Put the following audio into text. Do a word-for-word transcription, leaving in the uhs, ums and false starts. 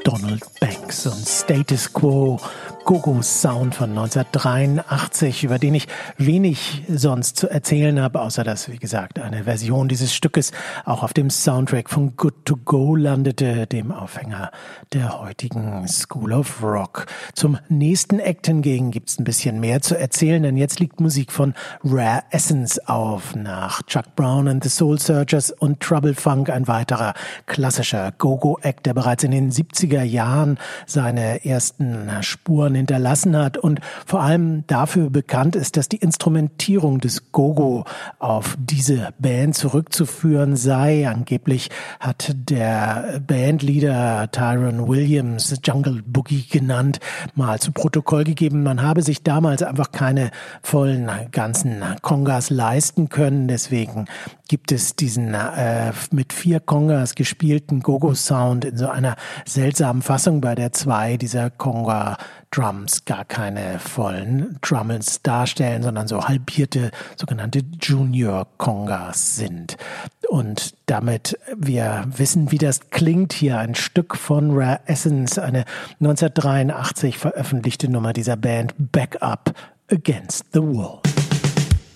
Donald Banks und Status Quo, Go-Go-Sound von neunzehnhundertdreiundachtzig, über den ich wenig sonst zu erzählen habe, außer dass, wie gesagt, eine Version dieses Stückes auch auf dem Soundtrack von Good to Go landete, dem Aufhänger der heutigen School of Rock. Zum nächsten Act hingegen gibt's ein bisschen mehr zu erzählen, denn jetzt liegt Musik von Rare Essence auf. Nach Chuck Brown and the Soul Searchers und Trouble Funk ein weiterer klassischer Go-Go-Act, der bereits in den siebziger Jahren seine ersten Spuren hinterlassen hat und vor allem dafür bekannt ist, dass die Instrumentierung des Go-Go auf diese Band zurückzuführen sei. Angeblich hat der Bandleader Tyrone Williams, Jungle Boogie genannt, mal zu Protokoll gegeben, man habe sich damals einfach keine vollen ganzen Congas leisten können. Deswegen gibt es diesen äh, mit vier Congas gespielten Go-Go-Sound in so einer seltsamen Fassung, bei der zwei dieser Conga-Drums gar keine vollen Drummels darstellen, sondern so halbierte sogenannte Junior-Congas sind. Und damit wir wissen, wie das klingt, hier ein Stück von Rare Essence, eine neunzehnhundertdreiundachtzig veröffentlichte Nummer dieser Band, Back Up Against the Wall.